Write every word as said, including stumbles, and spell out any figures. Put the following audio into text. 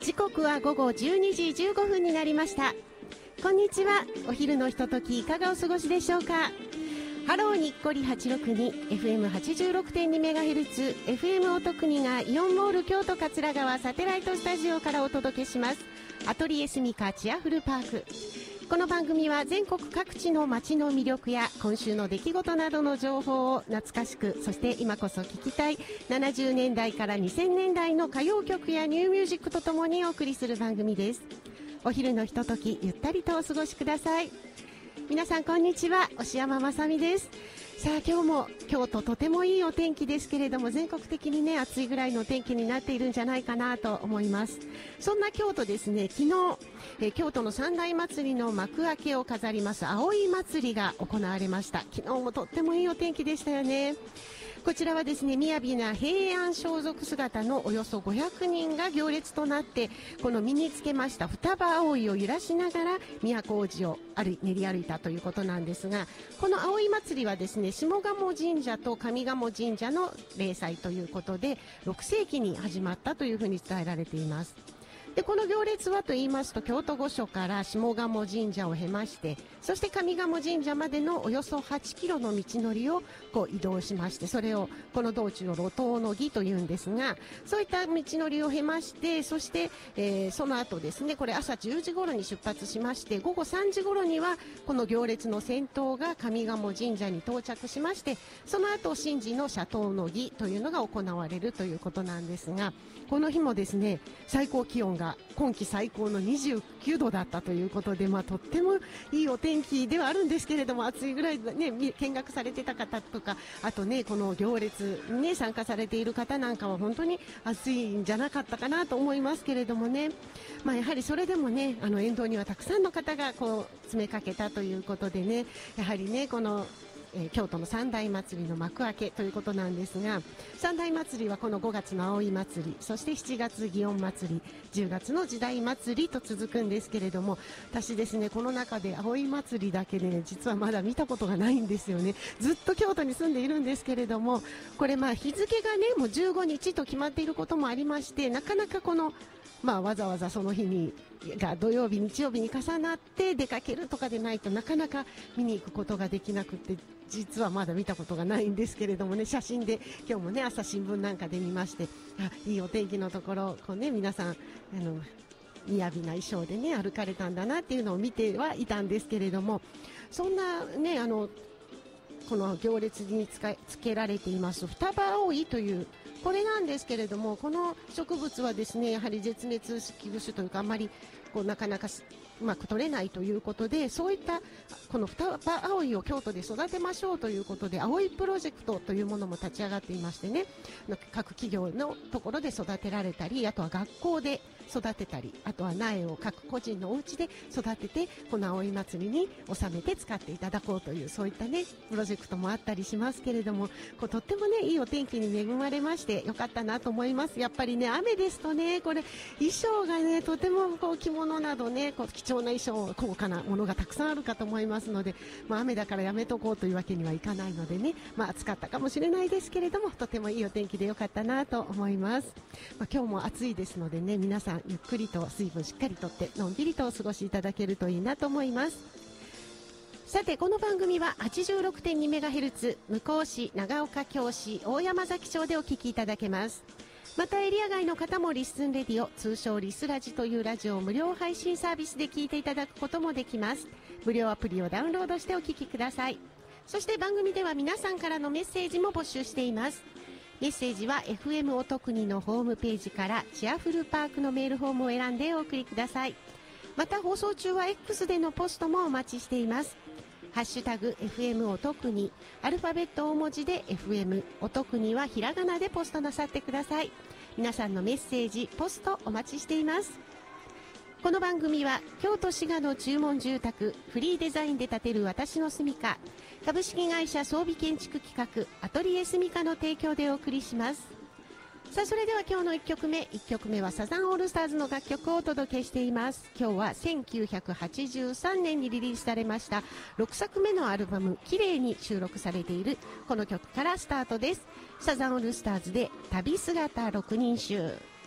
時刻は午後じゅうにじじゅうごふんになりました。こんにちは。お昼のひとときいかがお過ごしでしょうか。ハローにっこりはちろくに エフエムはちじゅうろくてんにメガヘルツ エフエム おとくにがイオンモール京都桂川サテライトスタジオからお届けします。アトリエスミカチアフルパーク。この番組は全国各地の街の魅力や今週の出来事などの情報を懐かしく、そして今こそ聞きたいななじゅうねんだいからにせんねんだいの歌謡曲やニューミュージックとともにお送りする番組です。お昼のひとときゆったりとお過ごしください。皆さんこんにちは、押山まさみです。さあ今日も京都とてもいいお天気ですけれども、全国的にね暑いぐらいのお天気になっているんじゃないかなと思います。そんな京都ですね、昨日え京都の三大祭りの幕開けを飾ります葵祭りが行われました。昨日もとってもいいお天気でしたよね。こちらはですね、雅な平安装束姿のおよそごひゃくにんが行列となって、この身につけました双葉葵を揺らしながら都大路を歩い練り歩いたということなんですが、この葵祭りはですね、下鴨神社と上鴨神社の例祭ということでろくせいきに始まったというふうに伝えられています。でこの行列はと言いますと、京都御所から下鴨神社を経まして、そして上鴨神社までのおよそはちキロの道のりをこう移動しまして、それをこの道中を路頭の儀というんですが、そういった道のりを経まして、そして、えー、その後ですね、これ朝じゅうじ頃に出発しまして、午後さんじ頃にはこの行列の先頭が上鴨神社に到着しまして、その後神事の社頭の儀というのが行われるということなんですが、この日もですね、最高気温が今季最高のにじゅうきゅうどだったということで、まあ、とってもいいお天気ではあるんですけれども、暑いぐらい、ね、見学されてた方とか、あとねこの行列に、ね、参加されている方なんかは本当に暑いんじゃなかったかなと思いますけれどもね、まあ、やはりそれでもね、あの沿道にはたくさんの方がこう詰めかけたということでね、やはりねこのえー、京都の三大祭りの幕開けということなんですが、三大祭りはこのごがつの葵祭り、そしてしちがつ祇園祭り、じゅうがつの時代祭りと続くんですけれども、私ですねこの中で葵祭りだけで、ね、実はまだ見たことがないんですよね。ずっと京都に住んでいるんですけれども、これまあ日付がねもうじゅうごにちと決まっていることもありまして、なかなかこのまあ、わざわざその日にが土曜日日曜日に重なって出かけるとかでないとなかなか見に行くことができなくて、実はまだ見たことがないんですけれどもね、写真で今日もね朝新聞なんかで見まして、あいいお天気のところこう、ね、皆さんあの雅な衣装でね歩かれたんだなっていうのを見てはいたんですけれども、そんなねあのこの行列につかつけられています双葉葵というこれなんですけれども、この植物はですねやはり絶滅危惧種というか、あんまりこうなかなかうまく取れないということで、そういったこの双葉葵を京都で育てましょうということで、葵プロジェクトというものも立ち上がっていましてね、各企業のところで育てられたり、あとは学校で育てたり、あとは苗を各個人のお家で育ててこの葵祭りに収めて使っていただこうという、そういったねプロジェクトもあったりしますけれども、こうとってもねいいお天気に恵まれましてよかったなと思います。やっぱりね雨ですとね、これ衣装がねとてもこう着物などねこう貴重な衣装、高価なものがたくさんあるかと思いますので、まあ、雨だからやめとこうというわけにはいかないのでね、まあ、暑かったかもしれないですけれども、とてもいいお天気でよかったなと思います。まあ、今日も暑いですのでね、皆さんゆっくりと水分しっかりとってのんびりとお過ごしいただけるといいなと思います。さてこの番組は はちじゅうろくてんにメガヘルツ 向こう市長岡京市大山崎町でお聞きいただけます。またエリア外の方もリッスンレディオ、通称リスラジというラジオを無料配信サービスで聞いていただくこともできます。無料アプリをダウンロードしてお聞きください。そして番組では皆さんからのメッセージも募集しています。メッセージは エフエム おとくにのホームページからチアフルパークのメールフォームを選んでお送りください。また放送中は X でのポストもお待ちしています。ハッシュタグ エフエム おとくに、アルファベット大文字で エフエム、おとくにはひらがなでポストなさってください。皆さんのメッセージ、ポストお待ちしています。この番組は京都滋賀の注文住宅、フリーデザインで建てる私の住処、株式会社装備建築企画アトリエ住処の提供でお送りします。さあそれでは今日のいっきょくめ、いっきょくめはサザンオールスターズの楽曲をお届けしています。今日はせんきゅうひゃくはちじゅうさんねんにリリースされましたろくさくめのアルバム綺麗に収録されているこの曲からスタートです。サザンオールスターズで旅姿六人衆。